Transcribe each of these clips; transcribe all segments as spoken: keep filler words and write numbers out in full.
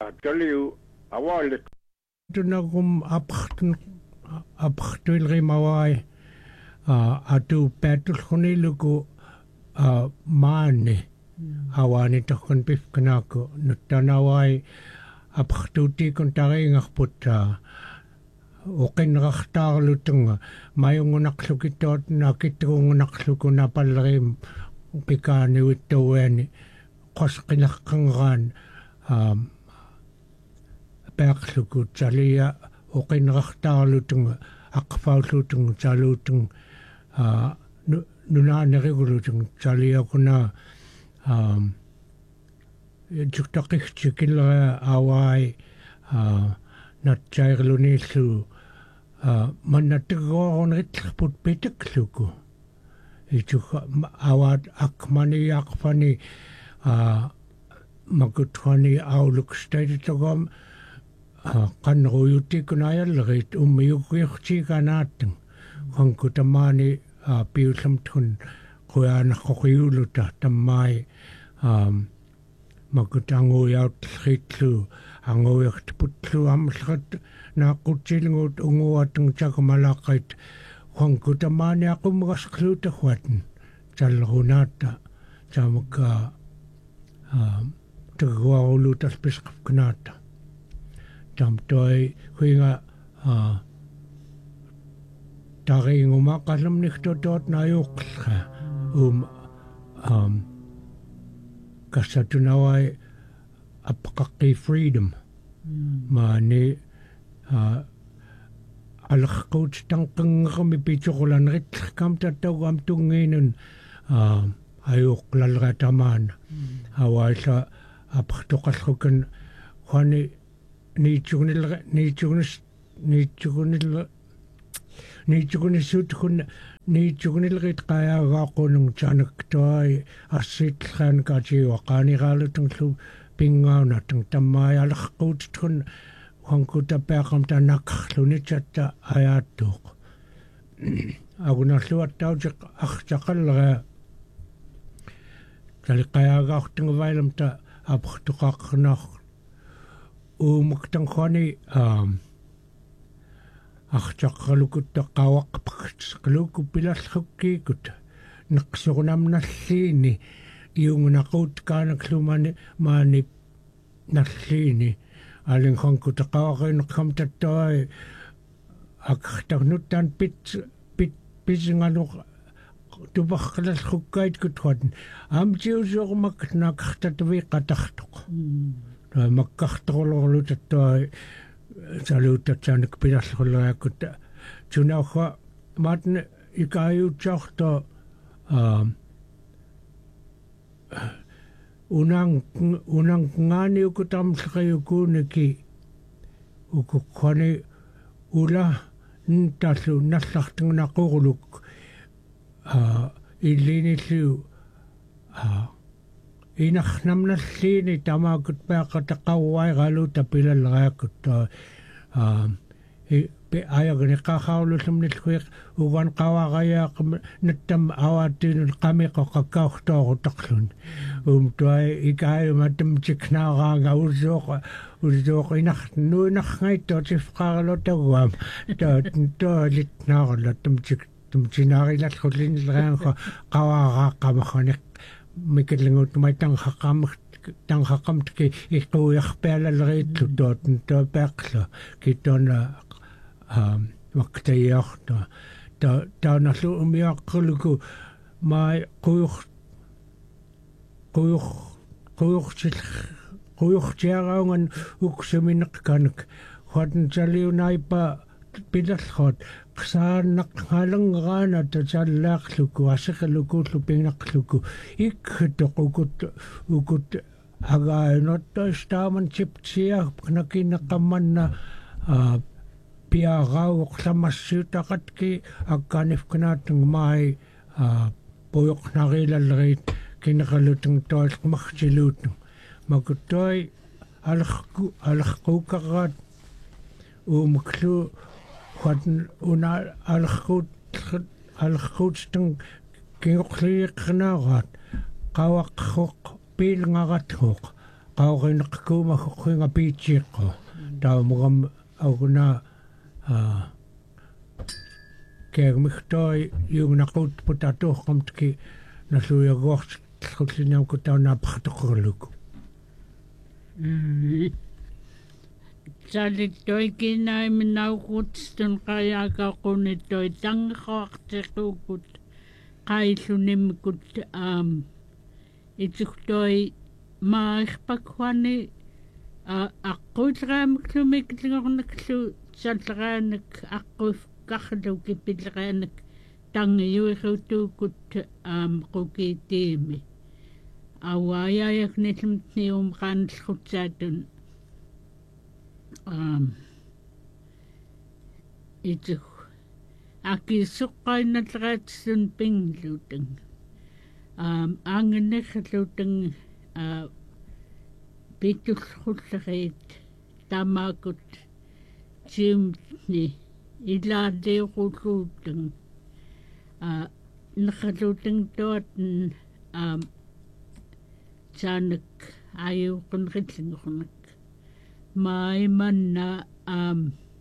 Taliu awalik tunagum apchtun apchtuil rimawai atu petul khuniluku maani awani takon pif kanako nutanawai apchtuti kun taringarput uqinrartaarlutunga mayungunaqlukitot nakitruungunaqluku napallerim pikaaniwittuani qosqinarqanraan peaqluku talia uqinrartaarlutunga aqfaullutunga talutung nunaaneriulutung taliakuna juktaqixtikilra awai natsairlunillu mannatigorunritlerput pitikluku ituk awat akmani akfani makutwani aulukstaytagom qanruyutikunayallerit ummiyuqiortiganaatung qankutamani piullamtun quyaanaqoqiuluta tammai makutanguyautllritlu anguiartiputlu amllerat naaqutsilnguut unguatung takumalaqait qankutamani aqumgasqluutahuatn talrunaata tamaka taguarulutalpisqafkanaata tamtoi huinga taringumaqallamniktotoot nayuqqa um um kasatunawai apqaqqi freedom maani alqquut tanqanngami pichuqulanritlerkam tattauam tungiinun ayuqqlalratamaana awaisa apqtoqallrukan khani niitsugunil niitsugunis niitsugunil niitsugunissut niitsugunilrit qayaagaaqunung taanaktuai assiitllraan kaatiwa qaaniraalutunglu pingaunattung tammaai alaqquutitkun qankuta taanakkarluni tatta ayaattuuq agunarluattautiq artaqallera taliqayaagaartungavailamta aportuqaqqernar uumuktangqani артаққалукутта қавақпақсқалуку пилаллуккиикут неқсорунамналлиини иунгунақут каанаклумани маани наллиини алинхонкута қавақинеққам таттуай акхтарнуттаан пит пит писингалу тупаққалаллуккаит кутхуатн амтиусуормак наақартатуиқатартоқ маккарторлорлу таттуай salutattanik pilarlullaakut tunauqa maatne ikaayuutsaarto unang unang ngaaniukutarmlleqayukuuniki ukuqqani ula ntallu nallartungunaquruluk illiinillu inarnamnalliini tamaakut peaqataqauaigaluuta pilallerakut pe ayagniqaqaarullullumnilluiq ugan qawaqayaaq nattam awaattiinul qamiqoqakkaortoorutaqlun um tuai ikaayumatam tiknaaraanga usuoqa usuoq inar nuinarngaittotifqaaralutaguam taat toalitnaarullattam tik tumtinaarilallullinilraanqa qawaraaqamakhaniq mikillingut mai tanghaqam tanghaqamtki iquujarpialaleriitlu tootn toopeaqlu kitona maktayarta ta taanallu umiaqquluku mai quyur quyur quyurtil quyurtiaraungan uksumineqqanak huatn taliunaipa pilallruat qsaannaqngalangraana tatsallaaqluku asiqalukuullu pingnaqluku ikkhutoq ukut ukut agaanottoistaaman chiptsiarpnakineqammanna piarauoqlamassiutaqatki akkaanifkanaattung mai puyoqnarilallerit kineqalutung toilqmartiluuttung makuttoi alerqu alerquukarraat uumuklu huatn una alerquut alerquuttung kingoqliiqqnaaraat qawaqquq piilngarathuuq qaurinaqkuuma huqinga piitsiiqqu taamugam auguna keermigtoi yugnaqut putatuuqqamtki nalluyaguart llullinam kutaunapaqtoqorluku Salitoi kinai minauqutstun qayaaqaqunitoi tangqaartiqukut qaillunimkut um itsuktoi maarpakhuani aquuteraamiklumikligornaklu salleraanak aqufkarlu kipilleraanak tangiuirutuukut um qukiitiimi awaayaayaknillumtnium qaanllrutsaatun um itu akisuqqainalleraatsun pingluteng um angenerluteng uh pitullrulleriit tamakut jimni ilaaleerulluteng uh nerluteng toaten um sanak ayuqunrillingornak mai manna um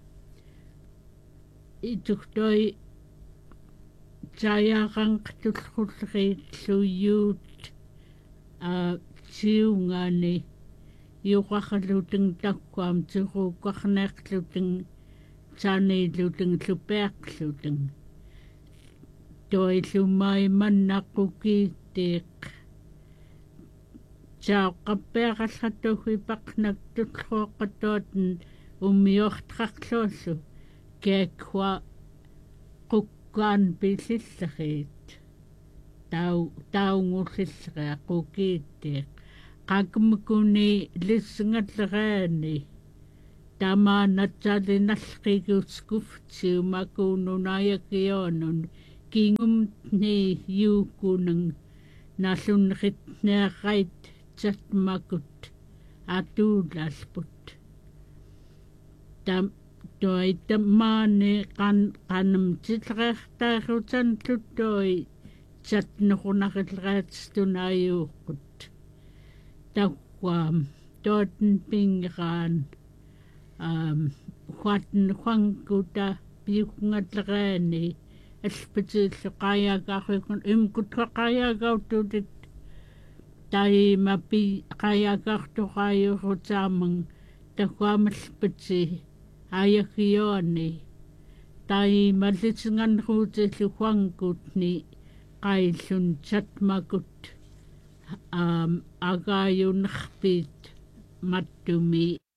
ituktoi tayaqanqtullrulleriit luyuut a siungani yuqaqluteng takkuam tiruuqqarneerluteng saaniiluteng lupeaqluteng toilumai mannaqukiittiiq Saaqappeaqallrattuuppaqnak tullruoqqattuatun ummiortrarluullu kiakwa qukkaan pillilleriit tau taungullilleria qukiittiiq qakmukuni lissingallereani tamaanatsalinallqiguskuftsiu makuununaayakioonun kingumni yuukunang nallunneritneerait Chatmakut atuulalput tam toi tammaani qan qanam tillreertaarutan tuttoi chatnerunarilleraatstunaayuuqqut tawwaam tootn pingraan um huatn huankuta piukungallereani alpatiillu qaayagaarrukun imkutqaqaayagauttuutit tai mapi qayaaqartuqaayurutaamang takuamalpati ayakioani tai mallitsinganruutillu huangkutni qaillun chatmakut um agaayunerpiit mattumi